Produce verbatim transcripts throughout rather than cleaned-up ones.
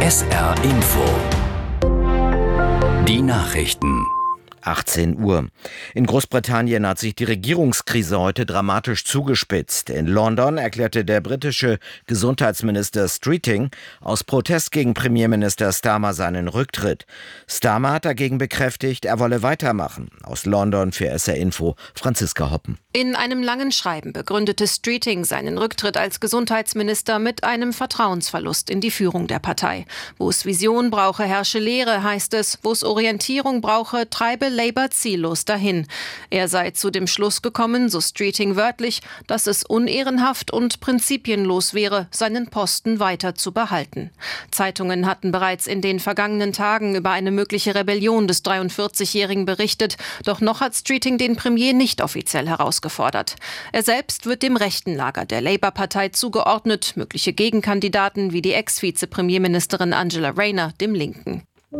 S R Info. Die Nachrichten. achtzehn Uhr. In Großbritannien hat sich die Regierungskrise heute dramatisch zugespitzt. In London erklärte der britische Gesundheitsminister Streeting aus Protest gegen Premierminister Starmer seinen Rücktritt. Starmer hat dagegen bekräftigt, er wolle weitermachen. Aus London für S R Info, Franziska Hoppen. In einem langen Schreiben begründete Streeting seinen Rücktritt als Gesundheitsminister mit einem Vertrauensverlust in die Führung der Partei. Wo es Vision brauche, herrsche Leere, heißt es. Wo es Orientierung brauche, treibe Labour ziellos dahin. Er sei zu dem Schluss gekommen, so Streeting wörtlich, dass es unehrenhaft und prinzipienlos wäre, seinen Posten weiter zu behalten. Zeitungen hatten bereits in den vergangenen Tagen über eine mögliche Rebellion des dreiundvierzigjährigen berichtet, doch noch hat Streeting den Premier nicht offiziell herausgefordert. Er selbst wird dem rechten Lager der Labour-Partei zugeordnet, mögliche Gegenkandidaten wie die Ex-Vizepremierministerin Angela Rayner dem Linken.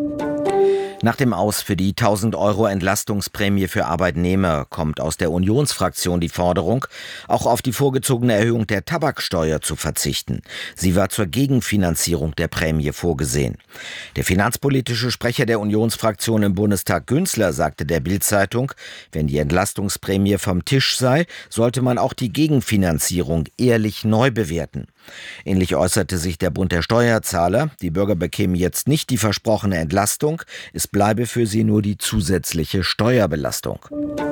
Nach dem Aus für die tausend Euro Entlastungsprämie für Arbeitnehmer kommt aus der Unionsfraktion die Forderung, auch auf die vorgezogene Erhöhung der Tabaksteuer zu verzichten. Sie war zur Gegenfinanzierung der Prämie vorgesehen. Der finanzpolitische Sprecher der Unionsfraktion im Bundestag, Günzler, sagte der Bild-Zeitung, wenn die Entlastungsprämie vom Tisch sei, sollte man auch die Gegenfinanzierung ehrlich neu bewerten. Ähnlich äußerte sich der Bund der Steuerzahler. Die Bürger bekämen jetzt nicht die versprochene Entlastung. Es bleibe für sie nur die zusätzliche Steuerbelastung.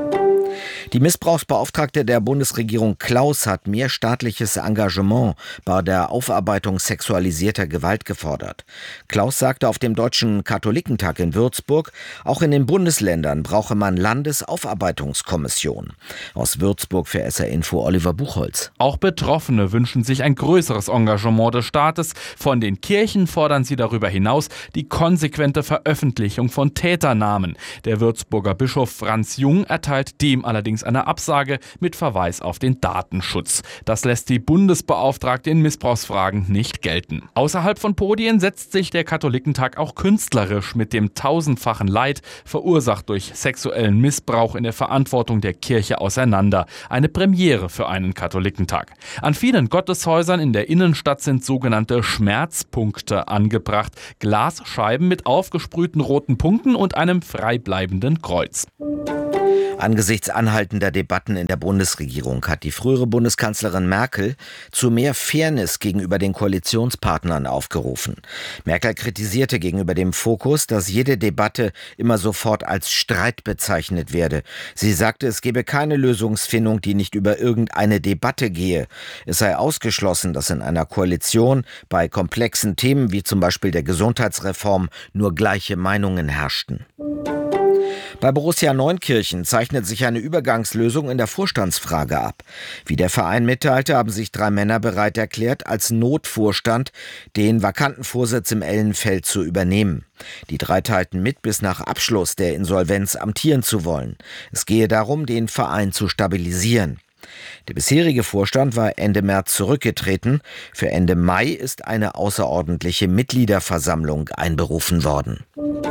Die Missbrauchsbeauftragte der Bundesregierung Klaus hat mehr staatliches Engagement bei der Aufarbeitung sexualisierter Gewalt gefordert. Klaus sagte auf dem Deutschen Katholikentag in Würzburg, auch in den Bundesländern brauche man Landesaufarbeitungskommissionen. Aus Würzburg für S R Info Oliver Buchholz. Auch Betroffene wünschen sich ein größeres Engagement des Staates. Von den Kirchen fordern sie darüber hinaus die konsequente Veröffentlichung von Täternamen. Der Würzburger Bischof Franz Jung erteilt dem allerdings eine Absage mit Verweis auf den Datenschutz. Das lässt die Bundesbeauftragte in Missbrauchsfragen nicht gelten. Außerhalb von Podien setzt sich der Katholikentag auch künstlerisch mit dem tausendfachen Leid, verursacht durch sexuellen Missbrauch in der Verantwortung der Kirche, auseinander. Eine Premiere für einen Katholikentag. An vielen Gotteshäusern in der Innenstadt sind sogenannte Schmerzpunkte angebracht. Glasscheiben mit aufgesprühten roten Punkten und einem freibleibenden Kreuz. Angesichts anhaltender Debatten in der Bundesregierung hat die frühere Bundeskanzlerin Merkel zu mehr Fairness gegenüber den Koalitionspartnern aufgerufen. Merkel kritisierte gegenüber dem Fokus, dass jede Debatte immer sofort als Streit bezeichnet werde. Sie sagte, es gebe keine Lösungsfindung, die nicht über irgendeine Debatte gehe. Es sei ausgeschlossen, dass in einer Koalition bei komplexen Themen wie zum Beispiel der Gesundheitsreform nur gleiche Meinungen herrschten. Bei Borussia Neunkirchen zeichnet sich eine Übergangslösung in der Vorstandsfrage ab. Wie der Verein mitteilte, haben sich drei Männer bereit erklärt, als Notvorstand den vakanten Vorsitz im Ellenfeld zu übernehmen. Die drei teilten mit, bis nach Abschluss der Insolvenz amtieren zu wollen. Es gehe darum, den Verein zu stabilisieren. Der bisherige Vorstand war Ende März zurückgetreten. Für Ende Mai ist eine außerordentliche Mitgliederversammlung einberufen worden.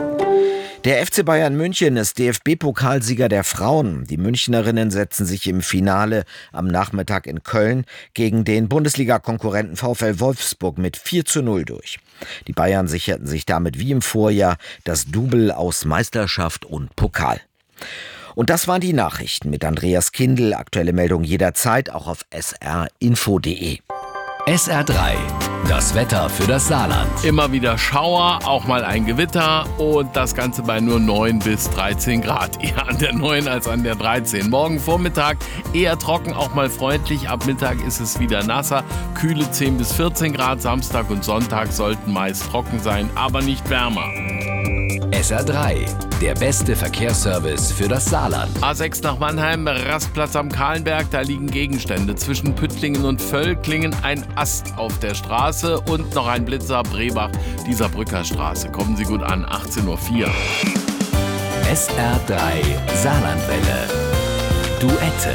Der F C Bayern München ist D F B-Pokalsieger der Frauen. Die Münchnerinnen setzen sich im Finale am Nachmittag in Köln gegen den Bundesliga-Konkurrenten VfL Wolfsburg mit vier zu null durch. Die Bayern sicherten sich damit wie im Vorjahr das Double aus Meisterschaft und Pokal. Und das waren die Nachrichten mit Andreas Kindl. Aktuelle Meldung jederzeit auch auf s r info punkt d e. S R drei. Das Wetter für das Saarland. Immer wieder Schauer, auch mal ein Gewitter und das Ganze bei nur neun bis dreizehn Grad. Eher an der neun als an der dreizehn. Morgen Vormittag eher trocken, auch mal freundlich. Ab Mittag ist es wieder nasser. Kühle zehn bis vierzehn Grad. Samstag und Sonntag sollten meist trocken sein, aber nicht wärmer. S R drei. Der beste Verkehrsservice für das Saarland. A sechs nach Mannheim, Rastplatz am Kahlenberg. Da liegen Gegenstände. Zwischen Püttlingen und Völklingen ein Ast auf der Straße und noch ein Blitzer Brebach dieser Brückerstraße. Kommen Sie gut an, achtzehn Uhr vier. S R drei Saarlandwelle. Duette.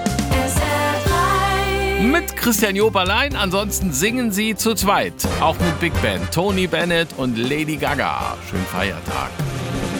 Mit Christian Job allein, ansonsten singen sie zu zweit. Auch mit Big Band, Tony Bennett und Lady Gaga. Schönen Feiertag.